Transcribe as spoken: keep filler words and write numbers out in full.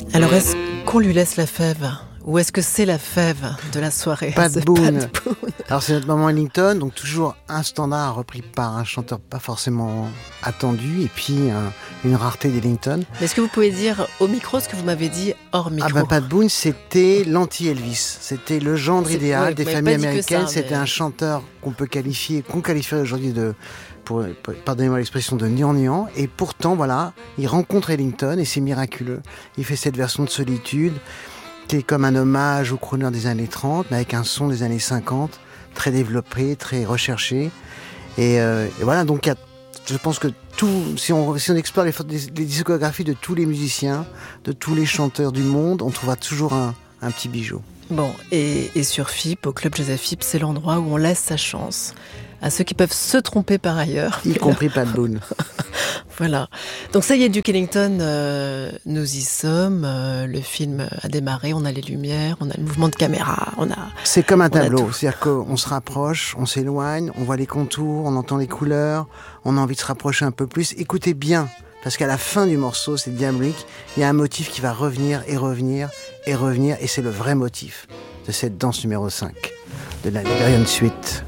Alors, est-ce qu'on lui laisse la fève ? Ou est-ce que c'est la fève de la soirée ? Pat C'est Boone. Pat Boone. Alors c'est notre maman Ellington, donc toujours un standard repris par un chanteur pas forcément attendu, et puis un, une rareté d'Ellington. Mais est-ce que vous pouvez dire au micro ce que vous m'avez dit hors micro ? Ah ben Pat Boone, c'était l'anti-Elvis, c'était le gendre C'est- idéal ouais, des vous m'avez familles pas dit que américaines, ça, c'était mais- un chanteur qu'on peut qualifier, qu'on qualifierait aujourd'hui de, pour, pour- pardonnez-moi l'expression, de gnangnan, et pourtant voilà, il rencontre Ellington et c'est miraculeux. Il fait cette version de Solitude, qui est comme un hommage au crooner des années trente, mais avec un son des années cinquante, très développé, très recherché. Et, euh, et voilà, donc il y a, je pense que tout, si on, si on explore les, les, les discographies de tous les musiciens, de tous les chanteurs du monde, on trouvera toujours un, un petit bijou. Bon, et, et sur F I P, au Club Jazz F I P, c'est l'endroit où on laisse sa chance à ceux qui peuvent se tromper par ailleurs. Y compris Pat Boone. Voilà. Donc ça y est, Duke Ellington, euh, nous y sommes. Euh, le film a démarré, on a les lumières, on a le mouvement de caméra, on a... C'est comme un On a tableau, tout. c'est-à-dire qu'on se rapproche, on s'éloigne, on voit les contours, on entend les couleurs, on a envie de se rapprocher un peu plus. Écoutez bien, parce qu'à la fin du morceau, c'est diabolique, il y a un motif qui va revenir et revenir et revenir, et c'est le vrai motif de cette danse numéro cinq de la Liberian Suite.